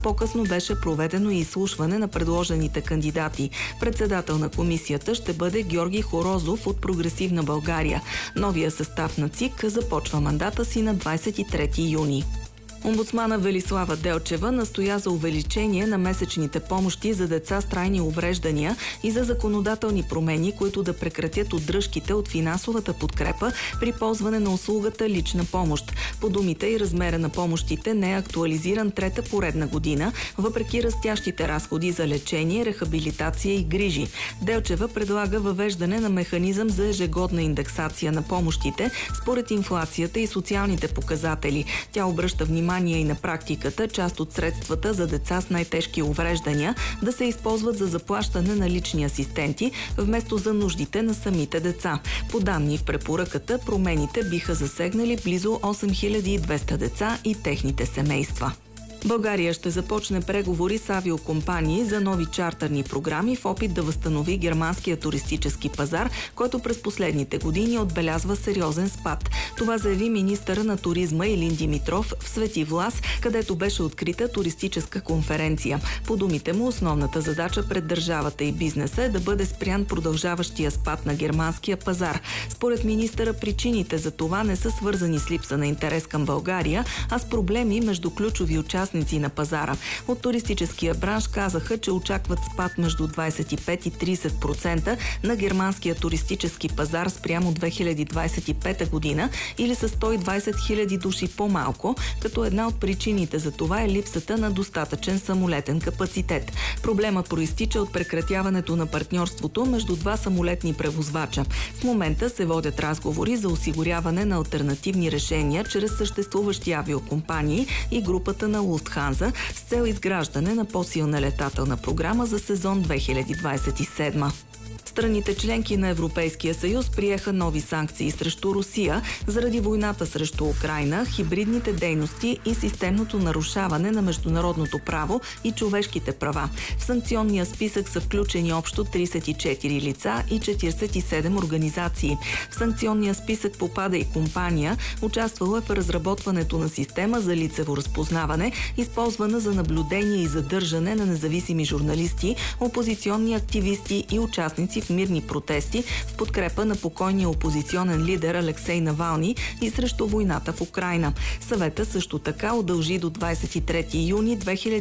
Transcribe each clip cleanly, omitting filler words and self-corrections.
По-късно беше проведено и изслушване на предложените кандидати. Председател на комисията ще бъде Георги Хорозов от Прогресивна България. Новия състав на ЦИК започва мандата си на 23 юни. Омбудсмана Велислава Делчева настоя за увеличение на месечните помощи за деца с трайни увреждания и за законодателни промени, които да прекратят отдръжките от финансовата подкрепа при ползване на услугата лична помощ. По думите и размера на помощите не е актуализиран трета поредна година, въпреки растящите разходи за лечение, рехабилитация и грижи. Делчева предлага въвеждане на механизъм за ежегодна индексация на помощите според инфлацията и социалните показатели. Тя обръща внимание и на практиката част от средствата за деца с най-тежки увреждания да се използват за заплащане на лични асистенти, вместо за нуждите на самите деца. По данни в препоръката, промените биха засегнали близо 8200 деца и техните семейства. България ще започне преговори с авиокомпании за нови чартърни програми в опит да възстанови германския туристически пазар, който през последните години отбелязва сериозен спад. Това заяви министъра на туризма Илин Димитров в Свети Влас, където беше открита туристическа конференция. По думите му, основната задача пред държавата и бизнеса е да бъде спрян продължаващия спад на германския пазар. Според министъра, причините за това не са свързани с липса на интерес към България, а с проблеми между ключови участници на пазара. От туристическия бранш казаха, че очакват спад между 25 и 30% на германския туристически пазар спрямо 2025 година или с 120 хиляди души по-малко, като една от причините за това е липсата на достатъчен самолетен капацитет. Проблемът проистича от прекратяването на партньорството между два самолетни превозвача. В момента се водят разговори за осигуряване на алтернативни решения чрез съществуващи авиокомпании и групата на Луфтханза с цел изграждане на по-силна летателна програма за сезон 2027. Страните членки на Европейския съюз приеха нови санкции срещу Русия заради войната срещу Украйна, хибридните дейности и системното нарушаване на международното право и човешките права. В санкционния списък са включени общо 34 лица и 47 организации. В санкционния списък попада и компания, участвала в разработването на система за лицево разпознаване, използвана за наблюдение и задържане на независими журналисти, опозиционни активисти и участници в мирни протести в подкрепа на покойния опозиционен лидер Алексей Навални и срещу войната в Украйна. Съвета също така удължи до 23 юни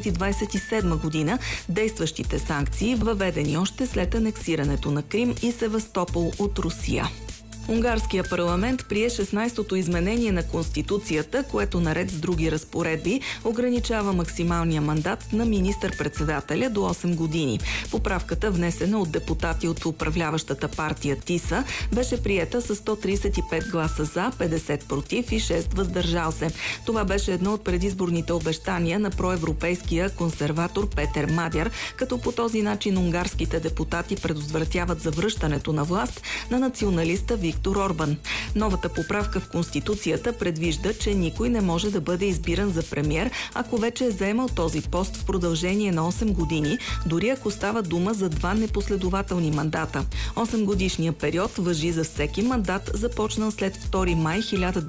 2027 година действащите санкции, въведени още след анексирането на Крим и Севастопол от Русия. Унгарския парламент прие 16-то изменение на Конституцията, което наред с други разпоредби ограничава максималния мандат на министър-председателя до 8 години. Поправката, внесена от депутати от управляващата партия ТИСА, беше приета с 135 гласа за, 50 против и 6 въздържал се. Това беше едно от предизборните обещания на проевропейския консерватор Петер Мадяр, като по този начин унгарските депутати предотвратяват завръщането на власт на националиста Виктор Орбан. Новата поправка в Конституцията предвижда, че никой не може да бъде избиран за премиер, ако вече е заемал този пост в продължение на 8 години, дори ако става дума за 2 непоследователни мандата. 8-годишният период важи за всеки мандат, започнал след 2 май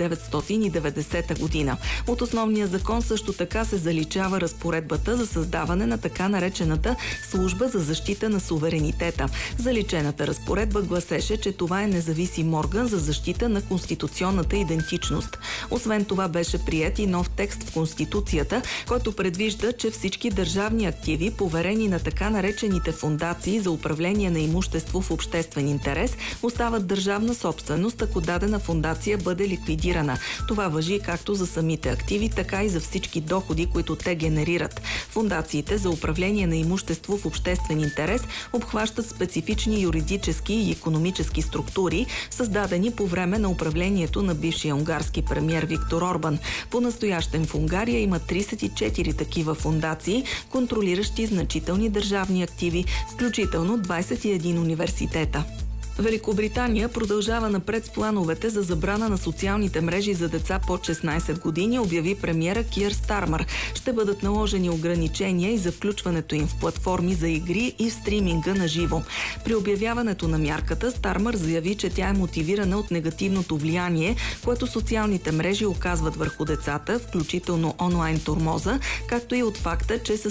1990 година. От основния закон също така се заличава разпоредбата за създаване на така наречената служба за защита на суверенитета. Заличената разпоредба гласеше, че това е независим орган за защита на конституционната идентичност. Освен това беше приет и нов текст в Конституцията, който предвижда, че всички държавни активи, поверени на така наречените фондации за управление на имущество в обществен интерес, остават държавна собственост, ако дадена фондация бъде ликвидирана. Това важи както за самите активи, така и за всички доходи, които те генерират. Фондациите за управление на имущество в обществен интерес обхващат специфични юридически и икономически структури, създадени по време на управлението на бившия унгарски премиер Виктор Орбан. По-настоящем в Унгария има 34 такива фондации, контролиращи значителни държавни активи, включително 21 университета. Великобритания продължава напред с плановете за забрана на социалните мрежи за деца под 16 години, обяви премиера Киър Стармър. Ще бъдат наложени ограничения и за включването им в платформи за игри и в стриминга на живо. При обявяването на мярката Стармър заяви, че тя е мотивирана от негативното влияние, което социалните мрежи оказват върху децата, включително онлайн тормоза, както и от факта, че с